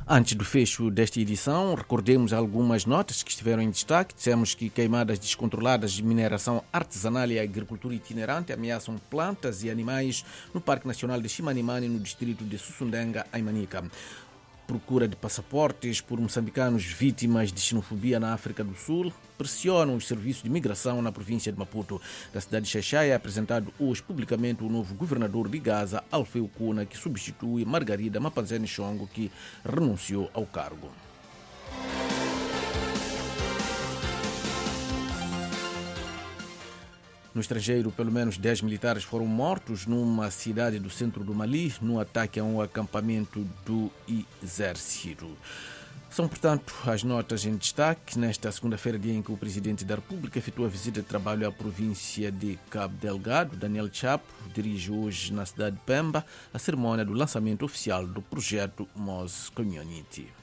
Antes do fecho desta edição, recordemos algumas notas que estiveram em destaque. Dissemos que queimadas descontroladas de mineração artesanal e agricultura itinerante ameaçam plantas e animais no Parque Nacional de Chimanimani, no distrito de Sussundenga, em Manica. Procura de passaportes por moçambicanos vítimas de xenofobia na África do Sul pressionam os serviços de migração na província de Maputo. Da cidade de Xaixai é apresentado hoje publicamente o novo governador de Gaza, Alfeu Kuna, que substitui Margarida Mapanzene Chongo, que renunciou ao cargo. No estrangeiro, pelo menos 10 militares foram mortos numa cidade do centro do Mali, num ataque a um acampamento do exército. São, portanto, as notas em destaque nesta segunda-feira, dia em que o Presidente da República efetua a visita de trabalho à província de Cabo Delgado. Daniel Chapo dirige hoje na cidade de Pemba a cerimônia do lançamento oficial do projeto MOS Community.